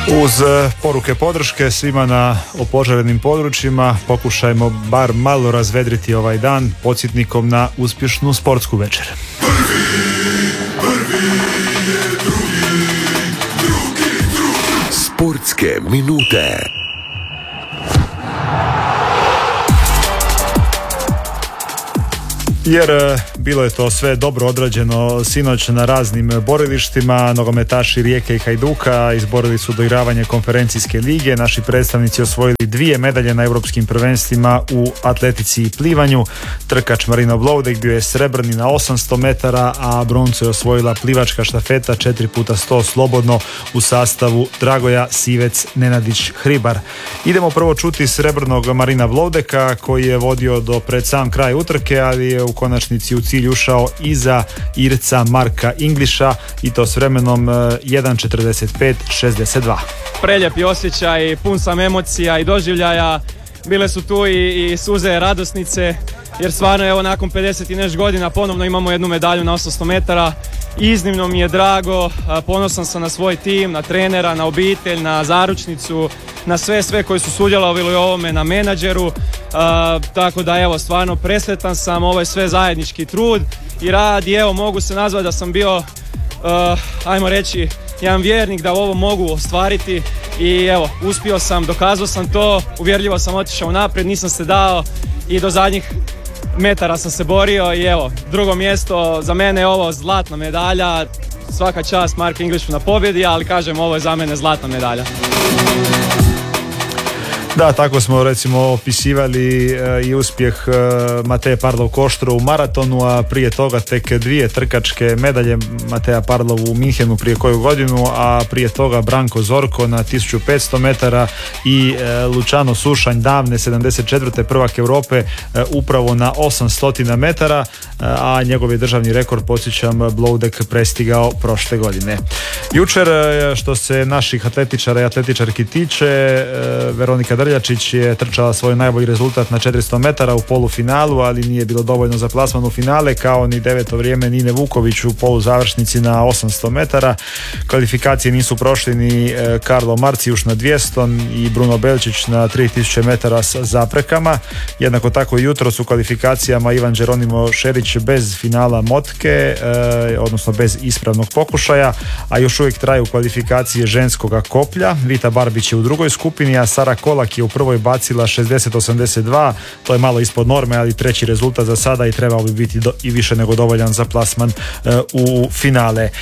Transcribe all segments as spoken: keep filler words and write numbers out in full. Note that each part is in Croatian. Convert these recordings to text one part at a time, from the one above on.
Uz poruke podrške svima na opožarenim područjima pokušajmo bar malo razvedriti ovaj dan podsjetnikom na uspješnu sportsku večer. Prvi, prvi je drugi, drugi, drugi. Sportske minute. Jer bilo je to sve dobro odrađeno sinoć na raznim borilištima. Nogometaši Rijeke i Hajduka izborili su doigravanje konferencijske lige. Naši predstavnici osvojili dvije medalje na europskim prvenstvima u atletici i plivanju. Trkač Marinov Loudek bio je srebrni na osamsto metara, a broncu je osvojila plivačka štafeta četiri puta sto slobodno u sastavu Dragoja Sivec Nenadić Hribar. Idemo prvo čuti srebrnog Marina Loudeka koji je vodio do pred sam kraj utrke, ali je u konačnici u cilj ušao iza Irca Marka Ingliša i to s vremenom jedan četrdeset pet šezdeset dva. Preljepi osjećaj, pun sam emocija i doživljaja. Bile su tu i, i suze radosnice, jer stvarno evo nakon pedeset i nešto godina ponovno imamo jednu medalju na osamsto metara. Iznimno mi je drago, ponosan sam na svoj tim, na trenera, na obitelj, na zaručnicu, na sve sve koji su sudjelovali u ovome, na menadžeru. Uh, tako da evo stvarno presretan sam, ovo je sve zajednički trud i rad i evo mogu se nazvati da sam bio, uh, ajmo reći, jedan vjernik da ovo mogu ostvariti i evo uspio sam, dokazao sam to, uvjerljivo sam otišao naprijed, nisam se dao i do zadnjih metara sam se borio i evo drugo mjesto, za mene je ovo zlatna medalja, svaka čast Marku Inglišu na pobjedi, ali kažem ovo je za mene zlatna medalja. Da, tako smo recimo opisivali e, i uspjeh e, Mateje Parlov Koštru u maratonu, a prije toga tek dvije trkačke medalje, Mateja Parlov u Minhenu prije koju godinu, a prije toga Branko Zorko na tisuću petsto metara i e, Luciano Sušanj davne sedamdeset četvrte prvak Europe e, upravo na osamsto metara, a njegov je državni rekord, podsjećam, Loudek prestigao prošle godine. Jučer, e, što se naših atletičara i atletičarki tiče, e, Veronika Drljačić je trčala svoj najbolji rezultat na četiristo metara u polufinalu, ali nije bilo dovoljno za plasman u finale, kao ni deveto vrijeme Nine Vuković u poluzavršnici na osamsto metara. Kvalifikacije nisu prošli ni Karlo Marcijuš na dvjesto i Bruno Belčić na tri tisuće metara sa zaprekama. Jednako tako jutros u kvalifikacijama Ivan Geronimo Šerić bez finala motke, eh, odnosno bez ispravnog pokušaja, a još uvijek traju kvalifikacije ženskoga koplja. Vita Barbić je u drugoj skupini, a Sara Kolak je u prvoj bacila šezdeset osamdeset dva, to je malo ispod norme, ali treći rezultat za sada i trebao bi biti do, i više nego dovoljan za plasman e, u finale. E,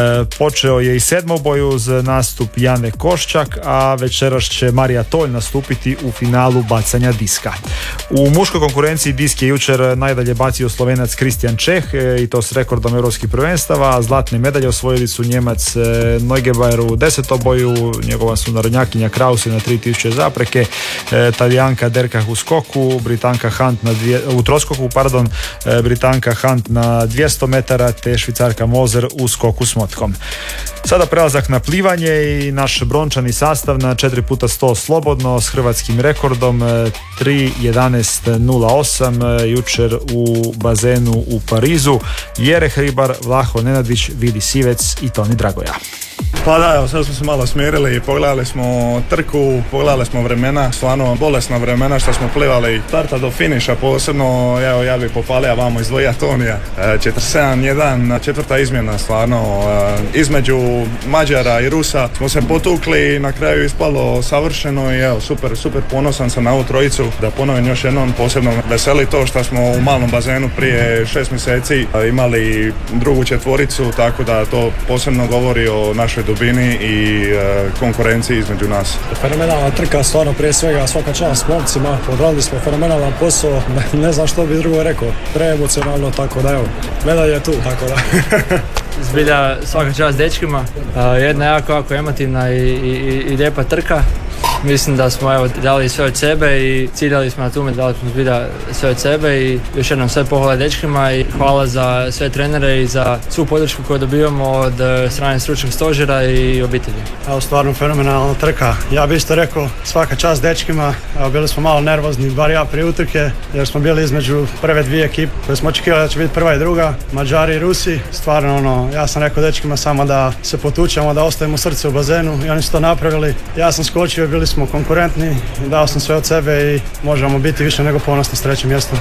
počeo je i sedmoboj uz nastup Jane Koščak, a večeras će Marija Tolj nastupiti u finalu bacanja diska. U muškoj konkurenciji disk je jučer najdalje bacio Slovenac Kristijan Čeh e, i to s rekordom europskih prvenstava, a zlatne medalje osvojili su Njemac e, Neugebauer u desetoboju, njegova su narodnjakinja Krause na tri tisuće zapreke, e, Talijanka Derkah u skoku, Britanka Hunt na dvije, u troskoku, pardon, e, Britanka Hunt na dvjesto metara, te Švicarka Moser u skoku s motkom. Sada prelazak na plivanje i naš brončani sastav na četiri puta sto slobodno s hrvatskim rekordom tri jedanaest nula osam jučer u bazenu u Parizu. Jere Hribar, Vlaho Nenadić, Vili Sivec i Toni Dragoja. Pa da, evo sad smo se malo smirili i pogledali smo trku, pogledali smo vremena, stvarno bolesna vremena što smo plivali starta do finiša, posebno evo, ja bih popalio vamo izdvojio Tonija, četrdeset sedam jedan, četvrta izmjena stvarno, između Mađara i Rusa smo se potukli i na kraju ispalo savršeno i evo super, super ponosan sam na ovu trojicu, da ponovim još jednom, posebno veseli to što smo u malom bazenu prije šest mjeseci imali drugu četvoricu, tako da to posebno govori o našoj dubini i e, konkurenciji između nas. Fenomenalna trka, stvarno prije svega svaka čast momcima, odradili smo fenomenalan posao, ne, ne znam što bi drugo rekao, preemocionalno, tako da evo, medalja je tu, tako da. Zbilja svaka čast dečkima, jedna jako, jako emotivna i, i, i lijepa trka. Mislim da smo evo, dali sve od sebe i ciljali smo na tome, dali smo zbilja sve od sebe i još jednom sve pohvale dečkima i hvala za sve trenere i za svu podršku koju dobivamo od strane stručnog stožera i obitelji. Evo, stvarno fenomenalna trka. Ja bih isto rekao svaka čast dečkima. Evo, bili smo malo nervozni, bar ja prije utrke, jer smo bili između prve dvije ekipe koje smo očekivali da će biti prva i druga, Mađari i Rusi. Stvarno, ono, ja sam rekao dečkima samo da se potučemo, da ostavimo srce u bazenu i oni su to napravili. Ja sam skočio i bili smo konkurentni, dao sam sve od sebe i možemo biti više nego ponosni s trećim mjestom.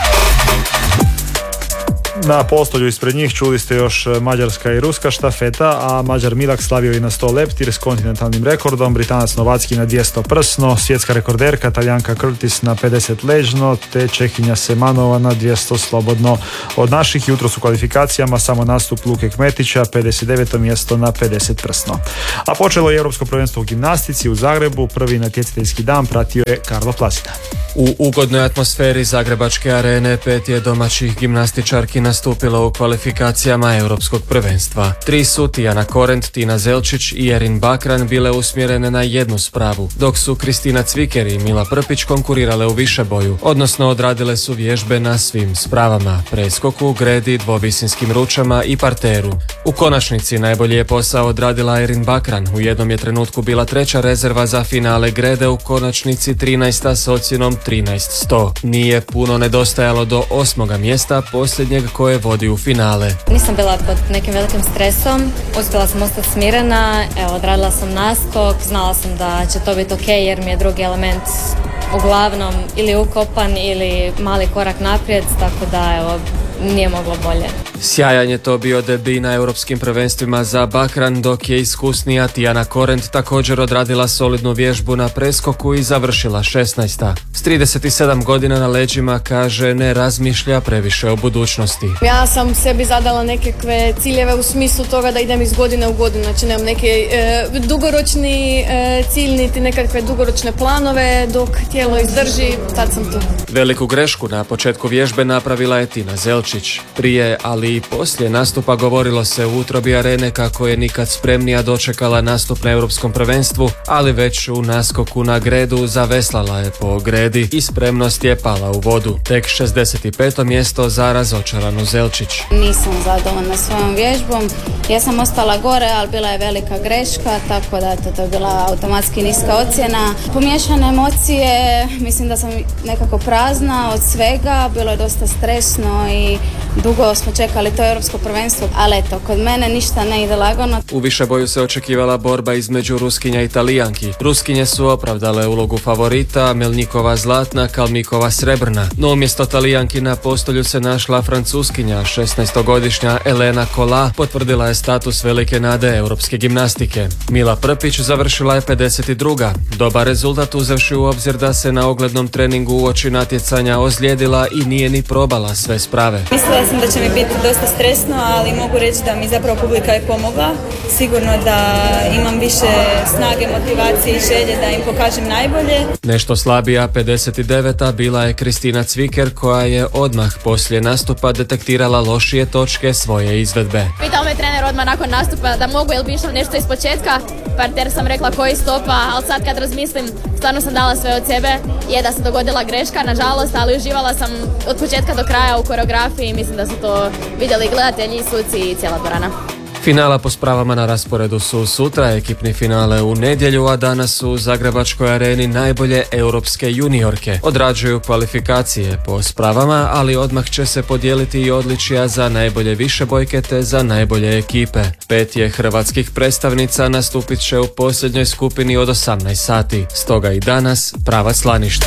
Na postolju ispred njih čuli ste još mađarska i ruska štafeta, a Mađar Milak slavio i na sto leptir s kontinentalnim rekordom, Britanac Novacki na dvjesto prsno, svjetska rekorderka Talijanka Curtis na pedeset ležno, te Čehinja Semanova na dvjesto slobodno. Od naših jutros u kvalifikacijama samo nastup Luke Kmetića, pedeset deveto mjesto na pedeset prsno. A počelo je Europsko prvenstvo u gimnastici u Zagrebu, prvi natjecateljski dan pratio je Karlo Plasina. U ugodnoj atmosferi Zagrebačke arene pet je domaćih gimnastičarki nastupilo u kvalifikacijama Europskog prvenstva. Tri su Tijana Korent, Tina Zelčić i Erin Bakran bile usmjerene na jednu spravu, dok su Kristina Cviker i Mila Prpić konkurirale u višeboju, odnosno odradile su vježbe na svim spravama, preskoku, gredi, dvovisinskim ručama i parteru. U konačnici najbolji je posao odradila Erin Bakran, u jednom je trenutku bila treća rezerva za finale grede, u konačnici trinaesta s ocjenom trinaest sto. Nije puno nedostajalo do osmoga mjesta, posljednjeg koje vodi u finale. Nisam bila pod nekim velikim stresom, uspjela sam ostati smirena, evo, odradila sam naskok, znala sam da će to biti ok jer mi je drugi element uglavnom ili ukopan ili mali korak naprijed, tako da evo, nije moglo bolje. Sjajan je to bio debi na europskim prvenstvima za Bakran, dok je iskusnija Tijana Korent također odradila solidnu vježbu na preskoku i završila šesnaesta. S trideset sedam godina na leđima, kaže, ne razmišlja previše o budućnosti. Ja sam sebi zadala nekakve ciljeve u smislu toga da idem iz godine u godinu, znači nemam neke e, dugoročni e, cilj niti nekakve dugoročne planove, dok tijelo izdrži, tad sam tu. Veliku grešku na početku vježbe napravila je Tina Zelčić. Prije, ali i poslije nastupa govorilo se u utrobi arene kako je nikad spremnija dočekala nastup na europskom prvenstvu, ali već u naskoku na gredu zaveslala je po gredi i spremnost je pala u vodu. Tek šezdeset peto mjesto za razočaranu Zelčić. Nisam zadovoljna svojom vježbom, ja sam ostala gore, ali bila je velika greška, tako da to je bila automatski niska ocjena. Pomiješane emocije, mislim da sam nekako prazna od svega, bilo je dosta stresno i dugo smo čekali to europsko prvenstvo, ali eto, kod mene ništa ne ide lagano. U višeboju se očekivala borba između Ruskinja i Talijanki. Ruskinje su opravdale ulogu favorita, Melnikova zlatna, Kalmikova srebrna, no umjesto Talijanki na postolju se našla Francuskinja, šesnaestogodišnja Elena Kola, potvrdila je status velike nade europske gimnastike. Mila Prpić završila je pedeset druga Dobar rezultat uzevši u obzir da se na oglednom treningu uoči natjecanja ozlijedila i nije ni probala sve sprave. Mislila sam da će mi biti dosta stresno, ali mogu reći da mi zapravo publika je pomogla. Sigurno da imam više snage, motivacije i želje da im pokažem najbolje. Nešto slabija pedeset deveta bila je Kristina Cviker, koja je odmah poslije nastupa detektirala lošije točke svoje izvedbe. Pitao me trener odmah nakon nastupa da mogu ili bi išla nešto iz početka. Parter sam rekla koji stopa, ali sad kad razmislim, stvarno sam dala sve od sebe. Je da se dogodila greška, nažalost, ali uživala sam od početka do kraja u koreografiji i mislim da su to vidjeli gledatelji, suci i cijela dvorana. Finala po spravama na rasporedu su sutra, ekipni finale u nedjelju, a danas u Zagrebačkoj areni najbolje europske juniorke. Odrađuju kvalifikacije po spravama, ali odmah će se podijeliti i odličija za najbolje višebojke te za najbolje ekipe. Pet je hrvatskih predstavnica, nastupit će u posljednjoj skupini od osamnaest sati. Stoga i danas pravac Slanište.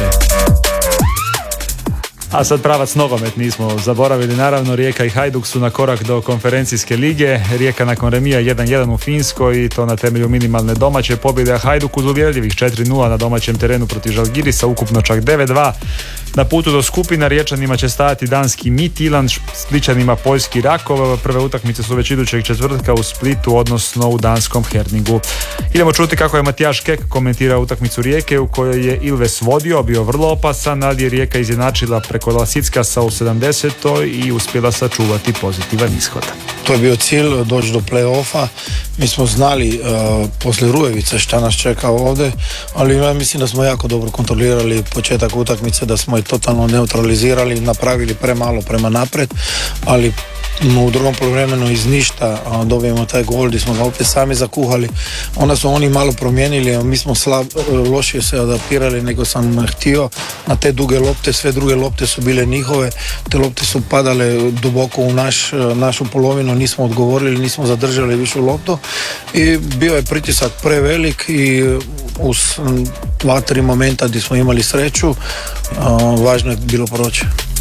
A sad pravac nogomet nismo zaboravili, naravno Rijeka i Hajduk su na korak do konferencijske lige. Rijeka nakon remija jedan jedan u Finskoj i to na temelju minimalne domaće pobjede, a Hajduk uz uvjerljivih četiri nula na domaćem terenu protiv Žalgirisa, ukupno čak devet dva. Na putu do skupina Riječanima će stajati danski Midtjylland, Splićanima poljski Rakov. Prve utakmice su već idućeg četvrtka u Splitu, odnosno u danskom Herningu. Idemo čuti kako je Matijaš Kek komentirao utakmicu Rijeke u kojoj je Ilves vodio, bio vrlo opasan, ali je Rijeka izjednačila preko Lasickasa u sedamdesetoj i uspjela sačuvati pozitivan ishod. To je bio cilj, doći do play-offa. Mi smo znali uh, poslije Rujevice šta nas čeka ovdje, ali ja mislim da smo jako dobro kontrolirali početak utakmice, da smo je totalno neutralizirali, napravili premalo prema napred, ali u drugom poluvremenu iz ništa dobijemo taj gol gdje smo ga opet sami zakuhali. Onda su oni malo promijenili, mi smo slab, lošije se adaptirali nego sam htio na te duge lopte, sve druge lopte su bile njihove, te lopte su padale duboko u naš, našu polovinu, nismo odgovorili, nismo zadržali višu loptu i bio je pritisak prevelik i uz dva, tri momenta gdje smo imali sreću, važno je bilo proći.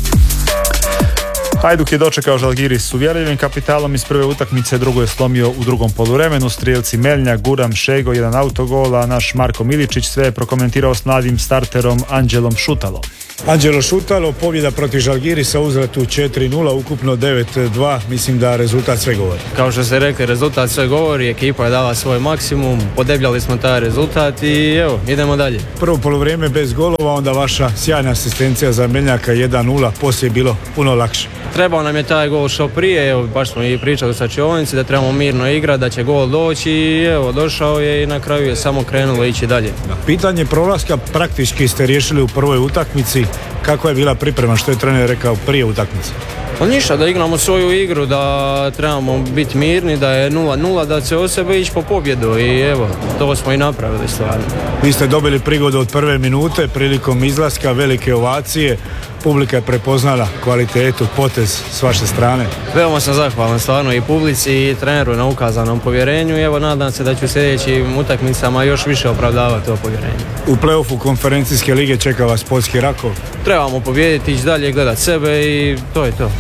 Hajduk je dočekao Žalgiris s uvjerljivim kapitalom iz prve utakmice, drugo je slomio u drugom poluvremenu. Strijelci Melnja, Guram, Šego, jedan autogol, a naš Marko Miličić sve je prokomentirao s mladim starterom Anđelom Šutalom. Anđelo Šutalo, pobjeda protiv Žalgirisa, uzvratu četiri nula, ukupno devet dva, mislim da rezultat sve govori. Kao što ste rekli, rezultat sve govori, ekipa je dala svoj maksimum, podebljali smo taj rezultat i evo, idemo dalje. Prvo poluvrijeme bez golova, onda vaša sjajna asistencija za Meljnjaka jedan nula, poslije je bilo puno lakše. Trebao nam je taj gol što prije, evo, baš smo i pričali u slačionici da trebamo mirno igrati, da će gol doći i evo, došao je i na kraju je samo krenulo ići dalje. Pitanje prolaska praktički ste riješili u prvoj utakmici. Kako je bila priprema, što je trener rekao prije utakmice? Pa ništa, da igramo svoju igru, da trebamo biti mirni, da je nula nula, da će od sebe ići po pobjedu i evo, to smo i napravili stvarno. Vi ste dobili prigodu od prve minute, prilikom izlaska, velike ovacije, publika je prepoznala kvalitetu, potez s vaše strane. Veoma sam zahvalan stvarno i publici i treneru na ukazanom povjerenju i evo nadam se da ću sljedećim utakmicama još više opravdavati to povjerenje. U play-offu konferencijske lige čeka vas poljski Rakov. Trebamo pobijediti, ići dalje, gledati sebe i to je to.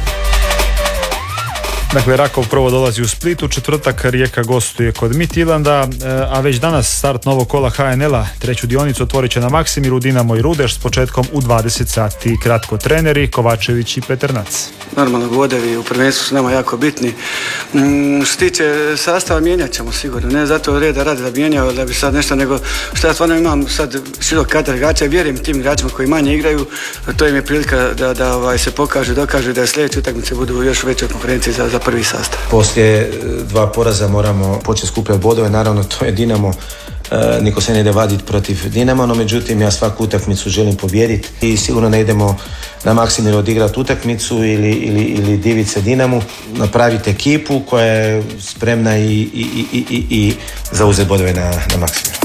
Dakle, Rakov prvo dolazi u Splitu, četvrtak Rijeka gostuje kod Midtjylanda, a već danas start novog kola ha en el-a. Treću dionicu otvorit će na Maksimiru Dinamo i Rudeš s početkom u dvadeset sati. Kratko treneri Kovačević i Peternac. Normalno bodevi u prvenstvu su nama jako bitni. Mm, što tiče sastava, mijenjat ćemo sigurno. Ne zato reda radi da mijenjao da bi sad nešto, nego što ja stvarno imam sad širok kadar igrača. Vjerujem tim igračima koji manje igraju, to im je prilika da, da ovaj, se pokažu, dokažu da sljedeće utakmice budu još u većoj konferenciji za, za prvi sastav. Poslije dva poraza moramo početi skupljati bodove, naravno to je Dinamo. E, niko se ne ide vaditi protiv Dinama, no međutim ja svaku utakmicu želim pobijediti i sigurno ne idemo na Maksimiru odigrati utakmicu ili, ili, ili diviti se Dinamu, napraviti ekipu koja je spremna i, i, i, i, i zauzeti bodove na, na Maksimiru.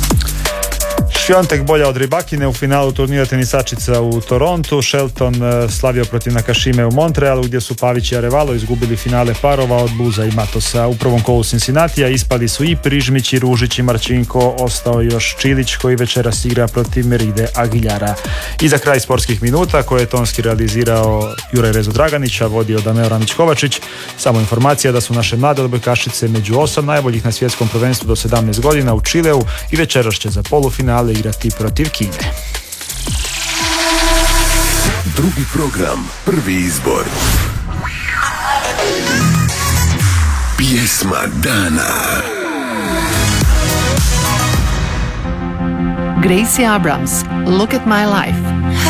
Šiontek bolja od Ribakine u finalu turnira tenisačica u Torontu. Shelton slavio protiv Nakashime u Montrealu, gdje su Pavić i Arevalo izgubili finale parova od Buza i Matosa. U prvom kolu Cincinnatija ispali su i Prižmić i Ružić i Marčinko, ostao još Čilić koji večeras igra protiv Meride Aguiljara. I za kraj sportskih minuta koje je tonski realizirao Juraj Rezo Draganić, a vodio Dameo Ramić-Kovačić. Samo informacija da su naše mlade odbojkašice među osam najboljih na svjetskom prvenstvu do sedamnaest godina u Čileu i večeras će za polufinale igrati protiv Kine. Drugi program, prvi izbor. Pjesma dana. Gracie Abrams, Look at My Life.